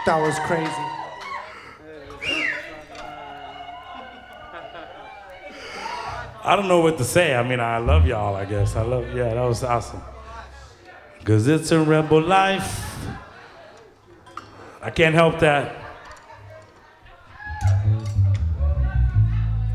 That was crazy. I don't know what to say. I mean, I love y'all, I guess. Yeah, that was awesome. Because it's a rebel life. I can't help that.